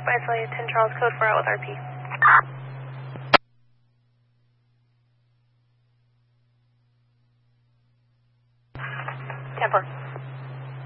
Spice 10 Charles, code 4 out with RP. Temper.